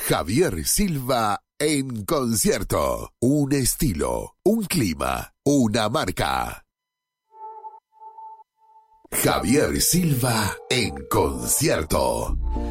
Javier Silva en concierto. Un estilo, un clima, una marca. Javier Silva en concierto.